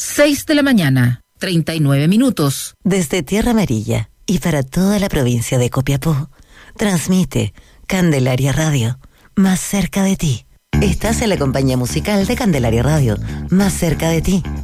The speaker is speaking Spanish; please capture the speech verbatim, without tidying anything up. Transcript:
seis de la mañana, treinta y nueve minutos. Desde Tierra Amarilla y para toda la provincia de Copiapó, transmite Candelaria Radio, más cerca de ti. Estás en la compañía musical de Candelaria Radio, más cerca de ti.